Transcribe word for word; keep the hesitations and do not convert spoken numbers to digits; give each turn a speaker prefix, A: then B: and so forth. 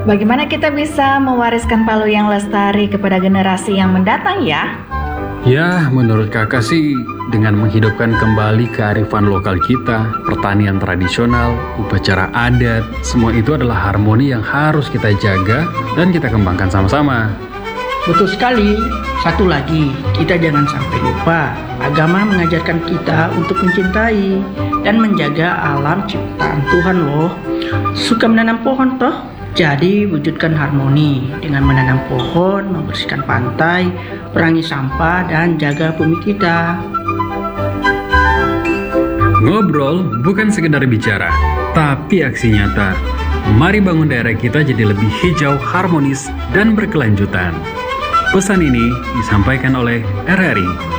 A: Bagaimana kita bisa mewariskan Palu yang lestari kepada generasi yang mendatang ya?
B: Ya, menurut kakak sih dengan menghidupkan kembali kearifan lokal kita, pertanian tradisional, upacara adat, semua itu adalah harmoni yang harus kita jaga dan kita kembangkan sama-sama.
C: Betul sekali. Satu lagi, kita jangan sampai lupa. Agama mengajarkan kita untuk mencintai dan menjaga alam ciptaan Tuhan loh. Suka menanam pohon toh? Jadi wujudkan harmoni dengan menanam pohon, membersihkan pantai, perangi sampah, dan jaga bumi kita.
B: Ngobrol bukan sekedar bicara, tapi aksi nyata. Mari bangun daerah kita jadi lebih hijau, harmonis, dan berkelanjutan. Pesan ini disampaikan oleh R R I.